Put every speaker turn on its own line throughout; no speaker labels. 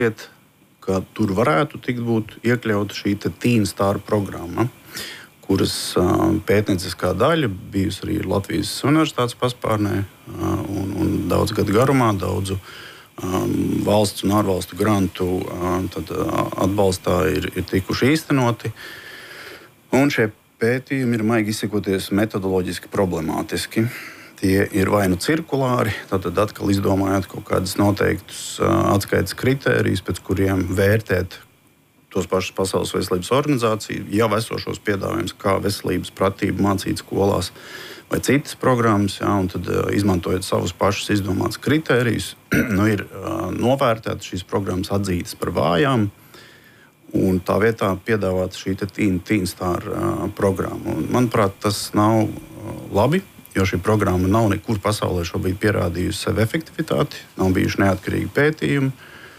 ka tur varētu tikt būt iekļauta šī Teen Star programma, kuras pētnieciskā daļa bijusi arī Latvijas Universitātes paspārnē un daudz gadu garumā, daudzu valsts un ārvalstu grantu atbalstā ir tikuši īstenoti. Un šie pētījumi ir, maigi izsakoties, metodoloģiski problemātiski. Tie ir vai nu cirkulāri, tad atkal izdomājot kaut kādus noteiktus atskaites kritērijus, pēc kuriem vērtēt tos pašus Pasaules veselības organizāciju, jau esošos piedāvājumus, kā veselības pratību mācīt skolās vai citas programmas, un tad izmantojot savus pašus izdomātus kritērijus, ir novērtētas šīs programmas atzītas par vājām, un tā vietā piedāvāt šī Teen Star programma. Un, manuprāt, tas nav labi, jo šī programma nav nekur pasaulē šobrīd pierādījusi sev efektivitāti, nav bijuši neatkarīgi pētījumi.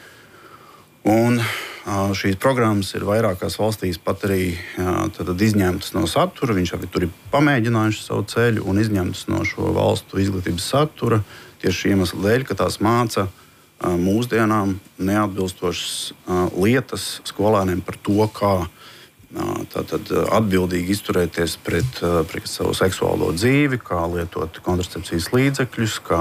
Un šīs programmas ir vairākās valstīs pat arī izņemtas no satura. Viņš arī tur ir pamēģinājuši savu ceļu un izņemtas no šo valstu izglītības satura tieši šī iemesla dēļ, ka tās māca mūsdienām neatbilstošas lietas skolēniem par to, kā atbildīgi izturēties pret savu seksuālo dzīvi, kā lietot kontracepcijas līdzekļus, kā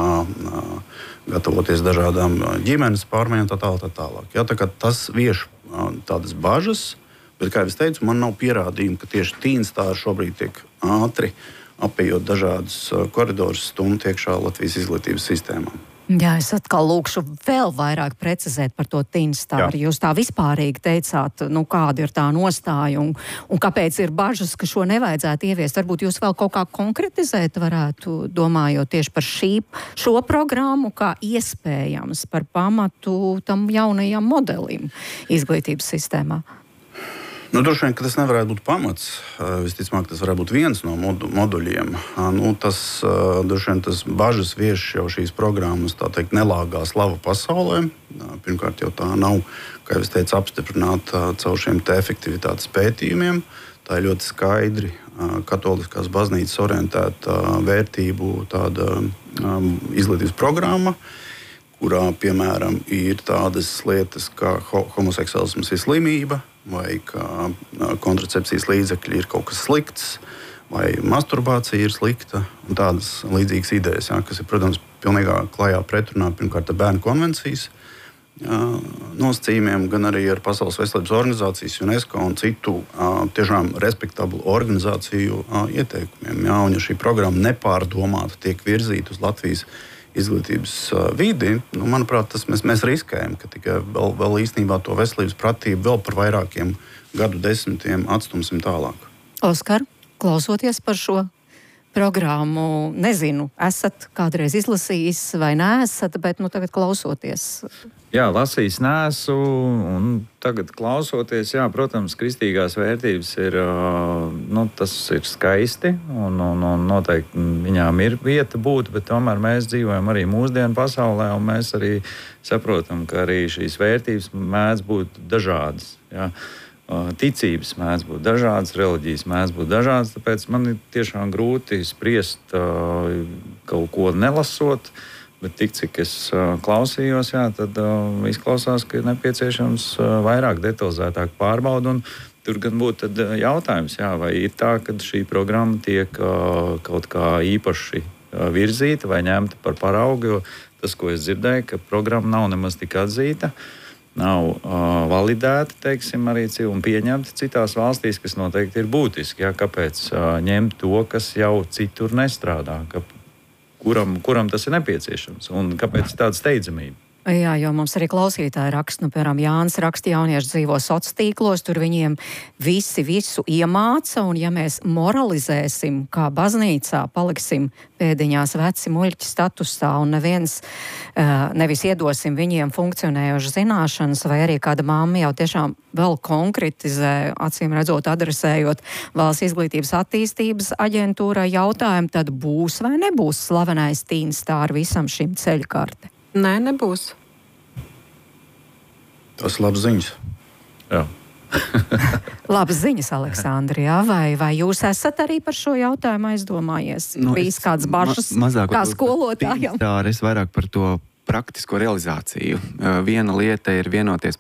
gatavoties dažādām ģimenes pārmaiņām, tā tālāk. Jā, tā kā tas vieš tādas bažas, bet, kā jau es teicu, man nav pierādījumu, ka tieši Teen Star šobrīd tiek ātri apējot dažādus koridorus stumt iekšā Latvijas izglītības sistēmā.
Jā, es atkal lūkšu vēl vairāk precizēt par to Teen Star. Jūs tā vispārīgi teicāt, kāda ir tā nostāja un kāpēc ir bažas, ka šo nevajadzētu ieviest. Varbūt jūs vēl kaut kā konkretizēt varētu, domājot tieši par šo programmu, kā iespējams par pamatu tam jaunajam modelim izglītības sistēmā.
Droši vien, ka tas nevarētu būt pamats. Visticamāk, tas varētu būt viens no moduļiem. Tas droši vien tas bažas vieš jau šīs programmas, tā teikt, nelāgā slava pasaulē. Pirmkārt, jau tā nav, kā jau es teicu, apstiprināta caur šiem te efektivitātes pētījumiem. Tā ir ļoti skaidri katoliskās baznīcas orientēta vērtību tāda izglītības programma, kurā, piemēram, ir tādas lietas, kā homoseksuālisms ir slimība, vai ka kontracepcijas līdzekļi ir kaut kas slikts, vai masturbācija ir slikta, un tādas līdzīgas idejas, kas ir, protams, pilnīgā klajā pretrunā pirmkārt ar Bērnu konvencijas nosacījumiem, gan arī ar Pasaules veselības organizācijas, UNESCO un citu tiešām respektablu organizāciju ieteikumiem. Un ja šī programma nepārdomāta tiek virzīta uz Latvijas izglītības vidi, manuprāt, mēs riskējam, ka tikai vēl īstenībā to veselības pratību vēl par vairākiem gadu desmitiem atstumsim tālāk.
Oskar, klausoties par šo programmu, nezinu, esat kādreiz izlasījis vai neesat, bet tagad klausoties.
Jā, lasījis neesmu, un tagad klausoties, protams, kristīgās vērtības ir, tas ir skaisti, un noteikti viņām ir vieta būt, bet tomēr mēs dzīvojam arī mūsdienu pasaulē, un mēs arī saprotam, ka arī šīs vērtības mēdz būt dažādas. Jā. Ticības mēdz būt dažādas, reliģijas mēdz būt dažādas, tāpēc man ir tiešām grūti spriest kaut ko nelasot, bet tik, cik es klausījos, tad izklausās, ka ir nepieciešams vairāk detalizētāk pārbaudu, un tur gan būtu jautājums, vai ir tā, ka šī programma tiek kaut kā īpaši virzīta vai ņemta par paraugu, jo tas, ko es dzirdēju, ka programma nav nemaz tik atzīta, nav validēta, teiksim, arī un pieņemta citās valstīs, kas noteikti ir būtiski. Kāpēc ņemt to, kas jau citur nestrādā? Kuram tas ir nepieciešams? Un kāpēc tāda steidzamība?
Jā, jo mums arī klausītāji raksta, piemēram, Jānis raksta, jaunieši dzīvo sociālos tīklos, tur viņiem visi visu iemāca, un ja mēs moralizēsim, kā baznīcā, paliksim pēdiņās veci muļķi statusā, un nevis iedosim viņiem funkcionējošas zināšanas, vai arī kāda mamma jau tiešām vēl konkretizē, acīm redzot, adresējot Valsts izglītības attīstības aģentūrai jautājumu, tad būs vai nebūs slavenais Teen Star visam šim ceļkarte?
Nē, nebūs.
Tas ir labs ziņas.
Jā.
Labas ziņas, Aleksandri, jā? Vai jūs esat arī par šo jautājumu aizdomājies? Bijis kāds bažas kā skolotājam?
Es vairāk par
praktisko realizāciju. Viena lieta ir vienoties